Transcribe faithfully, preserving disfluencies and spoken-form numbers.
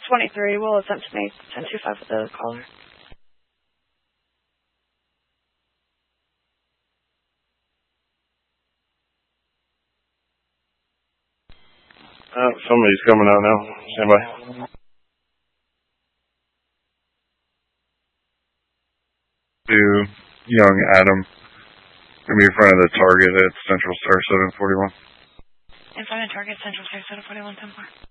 twenty-three will attempt to make ten two five with the caller. Uh, somebody's coming out now. Stand by. To young Adam. Gonna be in front of the target at Central Star seven forty-one. In front of target Central Star seven forty-one, ten four.